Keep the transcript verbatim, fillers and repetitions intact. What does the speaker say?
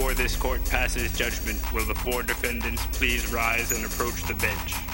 before this court passes judgment, will the four defendants please rise and approach the bench?